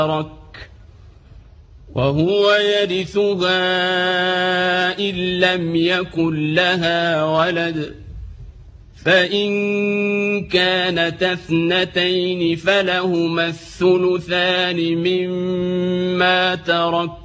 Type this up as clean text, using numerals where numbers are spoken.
وهو يرثها إن لم يكن لها ولد، فإن كانتا اثنتين فلهما الثلثان مما ترك،